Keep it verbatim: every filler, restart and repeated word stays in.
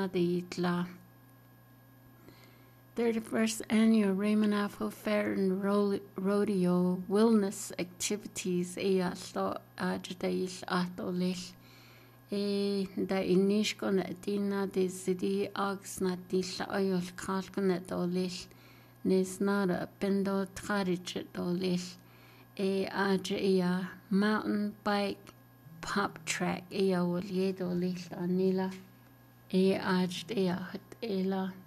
na de itla. thirty-first Annual Raymond Apple Fair and Ro- Rodeo Wellness Activities e allo agdail atolil e da inish kon dina de city ox na dilla oyol kalkon dolil nes nara pendo trarich dolil e adja mountain bike pop track e awol ye dolil anila e ajda hot ela